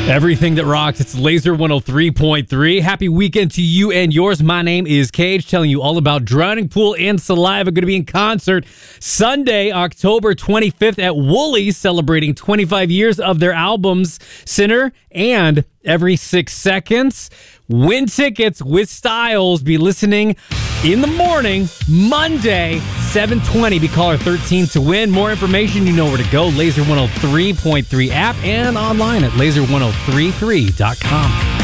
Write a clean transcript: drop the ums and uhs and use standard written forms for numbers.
Everything that rocks, it's Laser 103.3. Happy weekend to you and yours. My name is Cage, telling you all about Drowning Pool and Saliva. Going to be in concert Sunday, October 25th at Woolies, celebrating 25 years of their albums, Sinner and Every 6 Seconds. Win tickets with Styles. Be listening in the morning, Monday, 7:20. Be caller 13 to win. More information, you know where to go. Laser 103.3 app and online at laser1033.com.